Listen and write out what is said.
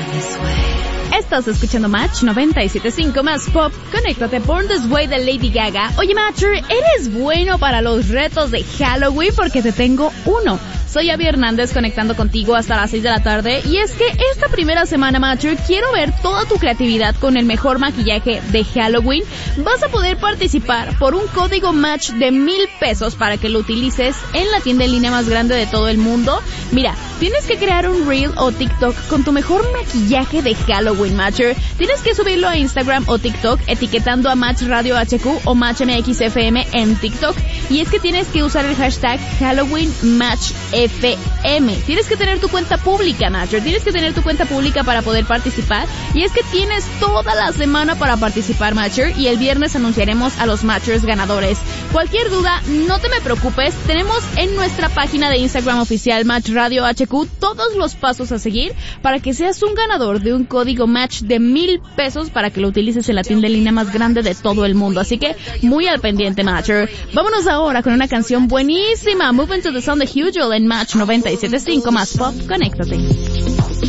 Estás escuchando Match 97.5 más pop. Conéctate Born This Way de Lady Gaga. Oye, Matcher, ¿eres bueno para los retos de Halloween? Porque te tengo uno. Soy Abby Hernández conectando contigo hasta las 6 de la tarde. Y es que esta primera semana, Matcher, quiero ver toda tu creatividad con el mejor maquillaje de Halloween. Vas a poder participar por un código Match de $1,000 para que lo utilices en la tienda en línea más grande de todo el mundo. Mira, tienes que crear un Reel o TikTok con tu mejor maquillaje de Halloween, Matcher. Tienes que subirlo a Instagram o TikTok etiquetando a Match Radio HQ o Match MX FM en TikTok. Y es que tienes que usar el hashtag Halloween Match FM. Tienes que tener tu cuenta pública, Matcher. Tienes que tener tu cuenta pública para poder participar. Y es que tienes toda la semana para participar, Matcher. Y el viernes anunciaremos a los Matchers ganadores. Cualquier duda, no te me preocupes. Tenemos en nuestra página de Instagram oficial Match Radio HQ todos los pasos a seguir para que seas un ganador de un código Match de $1,000 para que lo utilices en la tienda en línea más grande de todo el mundo. Así que muy al pendiente, Matcher. Vámonos ahora con una canción buenísima. Move into the Sound de Hugel en Match 97.5 más pop. Conéctate.